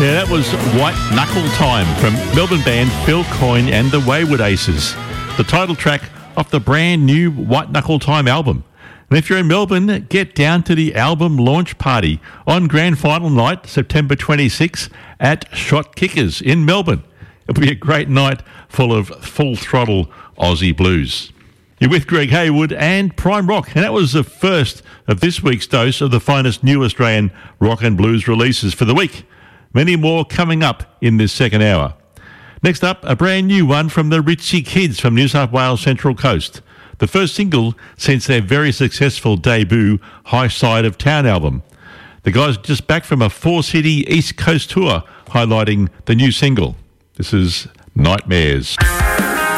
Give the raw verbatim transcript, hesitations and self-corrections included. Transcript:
Yeah, that was White Knuckle Time from Melbourne band Phil Coyne and the Wayward Aces, the title track off the brand new White Knuckle Time album. And if you're in Melbourne, get down to the album launch party on grand final night, September twenty-sixth, at Shot Kickers in Melbourne. It'll be a great night full of full-throttle Aussie blues. You're with Greg Hayward and Prime Rock, and that was the first of this week's dose of the finest new Australian rock and blues releases for the week. Many more coming up in this second hour. Next up, a brand new one from the Ritchie Kids from New South Wales Central Coast. The first single since their very successful debut High Side of Town album. The guys are just back from a four-city East Coast tour highlighting the new single. This is Nightmares.